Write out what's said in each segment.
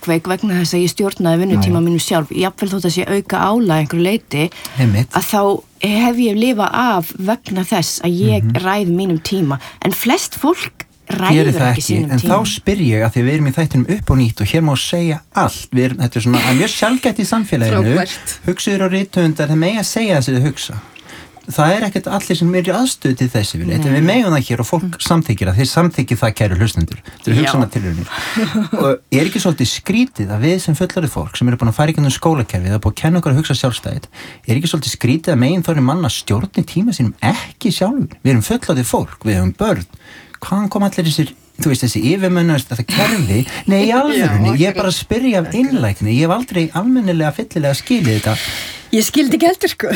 vongveik vegna þess að ég stjórnaði vinnutíma mínum sjálf, jafnvel þótt að sé auka álag einhverju leyti, að þá hef ég lifað af vegna þess að ég ræð mínum tíma, en flest fólk ræður ekki sínum tíma. En þá spyr ég að því við erum í þættinum upp og nýtt og hér má segja allt, þetta svona mjög sjálfgætt í samfélaginu, hugsaður og rithöfundar, það mega segja þess að þau hugsa. Það ekkert allir sem er í aðstöðu til þessi en við megum það hér og fólk samþykir þeir samþykir það kæru hlustendur þetta hugsunartilraunir og ekki svolítið skrítið að við sem fullorðið fólk sem eru búin að fara í gegnum skólakerfið að búin að kenna okkur að hugsa sjálfstætt ekki svolítið skrítið að megin þorri manna stjórni tíma sínum ekki sjálfur við erum fullorðið fólk, við höfum börn hvaðan kom allir þessir þú veist þessi yfirmönnast þetta kerfi nei í alvörunni, ég bara spyrja af einlægni ég hef aldrei almennilega fyllilega skilið þetta Ég skildi ekki heldur sko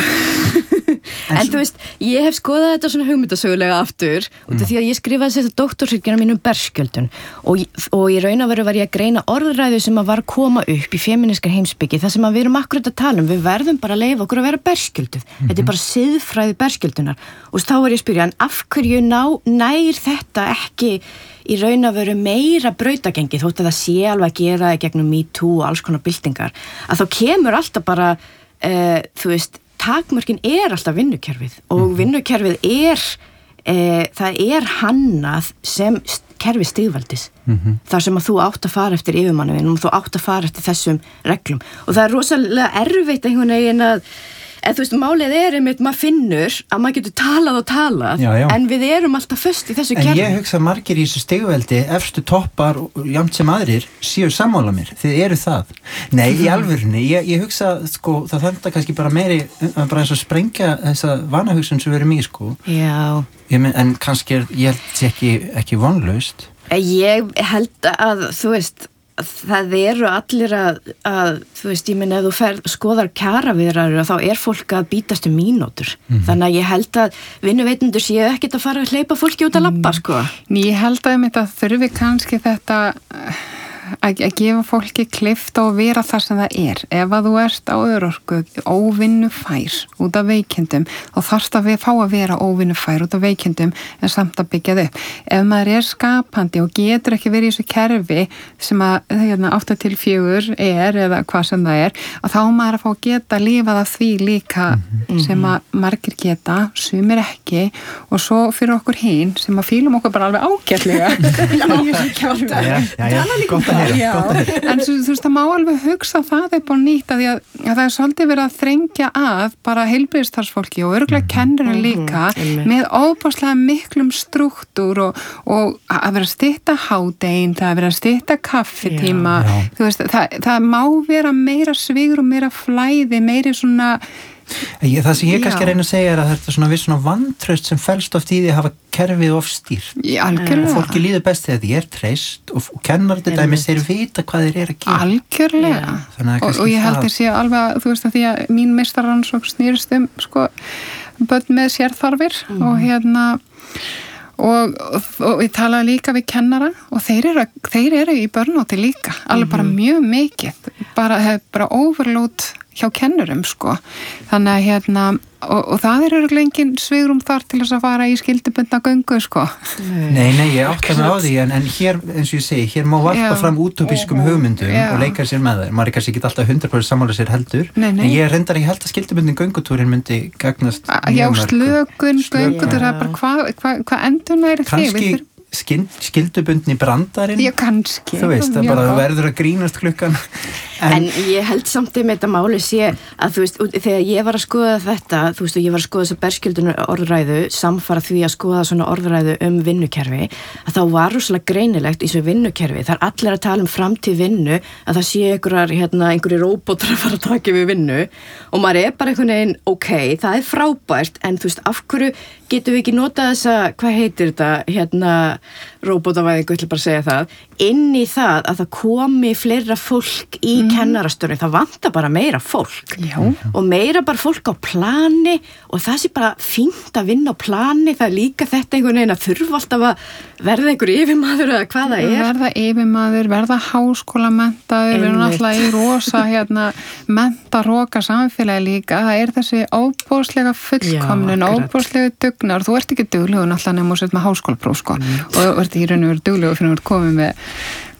en þú veist, ég hef skoðað þetta svona hugmyndasögulega aftur út af því að ég skrifaði þetta doktorsritgerð mínum berskjöldun og í raun og veru var ég að greina orðræðu sem að var að koma upp í femínískar heimspeki það sem að við erum akkurat að tala við verðum bara að leyfa okkur að vera berskjölduð þetta bara siðfræði berskjöldunar og þá var ég að spyrja, en af hverju nær þetta ekki í raun og veru meira brautagengi þótt að það sé alveg að gera gegnum MeToo og alls konar byltingar að þá kemur alltaf bara þú veist, takmörkin alltaf vinnukerfið og vinnukerfið það hannað sem kerfi stigveldis þar sem að þú átt að fara eftir yfirmanninum og þú átt að fara eftir þessum reglum og það rosalega erfitt einhvern veginn að en þú veist, málið einmitt, maður finnur að maður getur talað og talað en við erum alltaf föst í þessu kerfi. En ég hugsa að margir í þessu stigveldi, efstu toppar og jafnt sem aðrir, séu sammála mér. Þið eru það. Nei, í alvörunni, ég hugsa, sko, það þarf kannski bara meiri, bara eins og sprengja þessa vanahugsun sem við erum í, sko. Já. En kannski ég held þetta ekki vonlaust. Ég held að, þú veist, það eru allir að þú veist, ég meina ef þú skoðar kjaraviðræður þá fólk að bítast mínútur þannig að ég held að vinnuveitendur séu ekkert að fara að hleypa fólki út að labba sko. Ég held að þetta þurfi kannski þetta að gefa fólki kleift og vera þar sem það ef að þú ert á örorku óvinnufær út af veikindum þá þarfst að fá að vera óvinnufær út af veikindum en samt að byggja þau ef maður skapandi og getur ekki verið í þessu kerfi sem að 8-4 eða hvað sem það að þá maður að fá að geta lifað af því líka sem að margir geta, sumir ekki og svo fyrir okkur hinn sem að fílum okkur bara alveg ágætlega gott að en þú veist, það má alveg hugsa það upp á nýtt að það svolítið verið að þrengja að bara heilbrigðisstarfsfólki og örugglega kennurinn líka með óbáslega miklum strúktúr og að vera að stytta hádegin, það að vera að stytta kaffitíma, þú veist, það má vera meira svigrúm, meira flæði, meiri svona það sem ég kannski reyna að segja að þetta svona viss svona vantraust sem felst oft í því að hafa kerfið of stýrt og fólki líður best þegar því treyst og kennar þetta dæmis þeir vita hvað þeir að gera algjörlega og ég held að sé alveg þú veist að því að mín meistararannsókn snýrist sko börn með sérþarfir og ég talaði líka við kennara og þeir eru í börnóti líka alveg bara mjög mikið bara overload hjá kennurum sko þannig að og það örugglega engin svigrúm þar til þess að fara í skyldubundna göngu sko Nei, ég átta mig á því en hér, eins og ég segi, hér má varpa fram útópískum hugmyndum og leika sér með þær maður kannski ekki alltaf 100% sammála sér heldur en ég reyndar ekki held að skyldubundin göngutúrin myndi gagnast slökun, göngutúr, það bara hvað endurna þig? Skildubundni brandarinn kannski þú veist, það bara verður að grínast klukkan en ég held samt með þetta máli sé að þú veist, þegar ég var að skoða þetta þú veist, og ég var að skoða þessa berskjöldunar orðræðu samfara því að skoða svona orðræðu vinnukerfi, að þá var rosalega greinilegt í þessu vinnukerfi, það allir að tala framtíð vinnu, að það sé einhverjir róbótar að fara að taka við vinnu og maður bara einhvern veginn ok, það frábært, en þú veist, af hverju getum við ekki notað þessa, hvað heitir þetta, róbótavæðingu, ég ætla bara að segja það, inn í það að það komi fleira fólk í kennarastörfum, það vantar bara meira fólk og meira bara fólk á plani og það sé bara fínt að vinna á plani, það líka þetta einhvern veginn að þurfa alltaf að verða einhver yfirmaður eða hvað það verða yfirmaður, verða háskólamenntaður, við erum alltaf í rosa menntaroka samfélagi líka, það þessi óbóðslega fullkomnun, óbóðslega dugnar, þú ert ekki duglegur alltaf nema og sett með háskólapróf sko og ert í raun og veru duglegur fyrir að vera komið með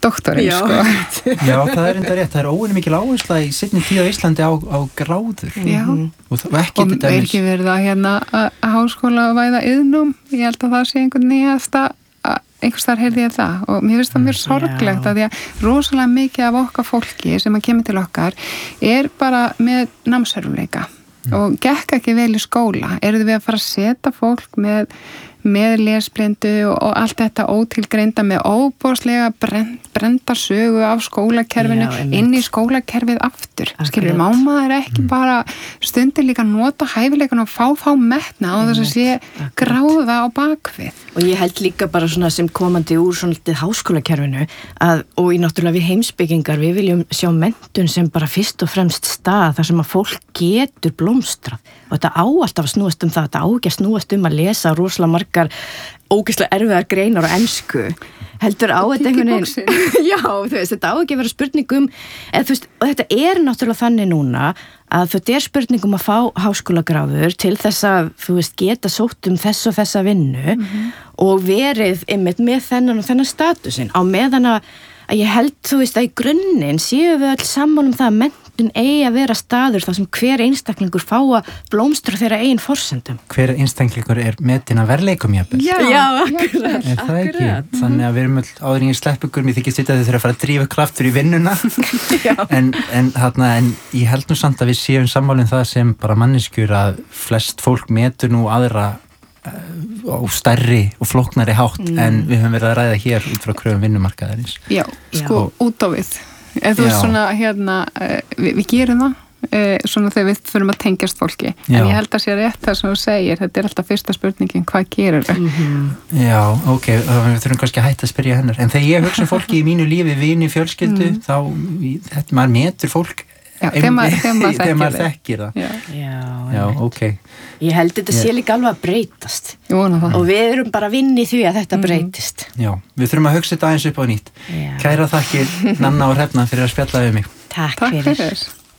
doktorinn, sko. Já, það enda rétt. Það óvenju mikil áhersla í seinni tíð á Íslandi á gráður. Já. Og ekki verið að háskóla væða iðnum. Ég held að það sé einhvern nýjasta einhvers þar heyrði ég það og mér finnst það mjög sorglegt að því að rosalega mikið af okkar fólki sem að kemur til okkar bara með námsörfleika og gekk ekki vel í skóla. Eruð við að fara að setja fólk með lesblindu og allt þetta ótilgreinda með óbóðslega brenda sögu af skólakerfinu inn í skólakerfið aftur. Skilur, máma ekki bara stundir líka nota hæfileikan og fá metna á þess að sé gráða á bakvið. Og ég held líka bara svona sem komandi úr svona litið háskólakerfinu og í náttúrulega við heimspekingar við viljum sjá menntun sem bara fyrst og fremst stað þar sem að fólk getur blómstrað og þetta á alltaf að snúast það, þetta á ekki að snúast að lesa rosalega margar ógeðslega erfiðar greinar á ensku heldur á þetta einhvern veginn já, þú veist, þetta á ekki að vera spurningum eða þú veist, og þetta náttúrulega þannig núna að þetta spurningum að fá háskólagráður til þess að, þú veist, geta sótt þess og þessa vinnu og verið einmitt með þennan og þennan statusinn á meðan að ég held, þú veist, að í grunninn séu við öll sammála það að menntun eigi að vera staður þar sem hver einstaklingur fá að blómstra þeirra eigin forsendum. Hver einstaklingur metin að verleikum jafnvel. Já, akkurat. Það ekki. Þannig að við erum öll áður í sleppugur, mér þykist þetta að þau þurfa að fara að drífa kraftur í vinnuna. en ég held nú samt að við séum sammála það sem bara manneskjur að flest fólk metur nú aðra á stærri og flóknari hátt en við höfum verið að ræða hér út frá kröfum vinnumarkaðarins. Já, sko út á við. Þú veist svona við gerum það svona þegar við förum að tengjast fólki en ég held að sé rétt það sem þú segir þetta alltaf fyrsta spurningin, hvað gerir þau? Já, ok, við þurfum kannski að hætta að spyrja hennar, en þegar ég hugsa fólki í mínu lífi, vini, fjölskyldu þá, maður metur fólk þegar maður þekkir það. Já, ok. Ég held þetta sé líka alveg að breytast og við erum bara að vinna í því að þetta breytist. Já, við þurfum að hugsa þetta aðeins upp á nýtt. Kæra þakkir Nanna og Hrefna fyrir að spjalla við mig. Takk fyrir.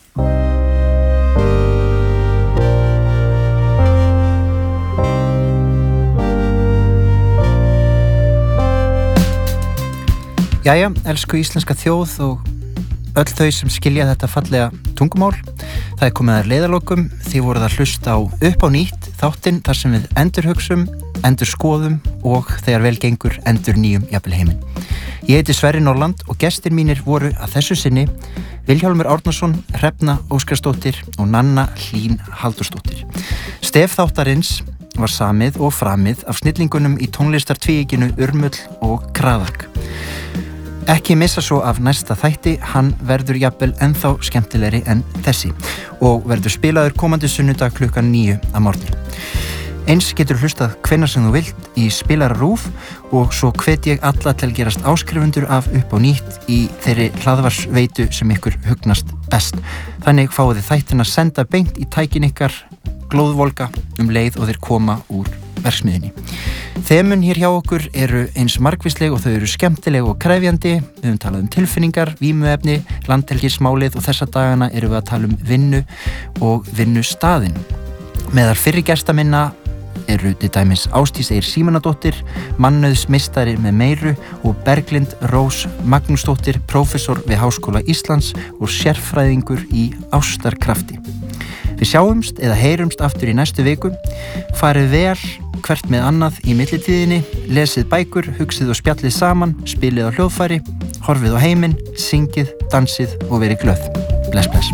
Jæja, elsku íslenska þjóð og öll þau sem skilja þetta fallega tungumál. Það komið að leiðarlokum, þið voruð að hlusta á upp á nýtt þáttinn þar sem við endurhugsum, endurskoðum og þegar vel gengur endurnýjum jafnvel heiminn. Ég heiti Sverrir Norland og gestir mínir voru að þessu sinni Vilhjálmur Árnason, Hrefna Óskarsdóttir og Nanna Hlín Halldórsdóttir. Stef þáttarins var samið og framið af snillingunum í tónlistartvíginu Urmull og Kraðak. Ekki missa svo af næsta þætti, hann verður jafnvel ennþá skemmtilegri en þessi og verður spilaður komandi sunnudag klukkan 9 að morgni. Eins getur hlustað hvenær sem þú vilt í Spilara RÚV og svo hvet ég alla til að gerast áskrifundur af upp á nýtt í þeirri hlaðvarsveitu sem ykkur hugnast best. Þannig fáið þið þættina að senda beint í tækin ykkar glóðvolga leið og þeir koma úr verksmiðinni. Þemun hér hjá okkur eru eins margvísleg og þau eru skemmtileg og krefjandi. Við höfum talað vímuefni, vímuefni, landhelgismálið og þessa dagana erum við að tala vinnu og vinnustaðinn. Meðal fyrri gesta minna eru til dæmis Ásdís Eir Símonardóttir, mannauðsmeistari með meiru og Berglind Rós Magnúsdóttir, prófessor við Háskóla Íslands og sérfræðingur í ástarkrafti. Við sjáumst eða heyrumst aftur í næstu viku. Farið vel hvert með annað í millitíðinni, lesið bækur, hugsið og spjallið saman, spilið á hljóðfæri, horfið á heiminn, syngið, dansið og verið glöð. Bless, bless.